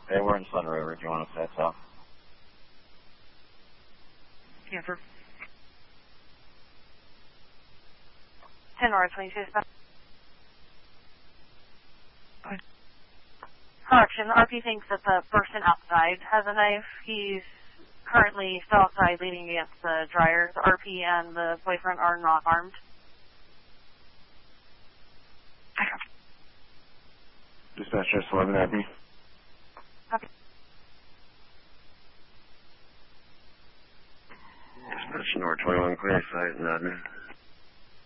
Hey, we're in Sun River. Do you want to say so? Camper. 10 North 22. Correction, RP thinks that the person outside has a knife. He's currently still outside leaning against the dryer. The RP and the boyfriend are not armed. Dispatcher 11 Abby. Okay. Dispatcher North 21 clear site and admin.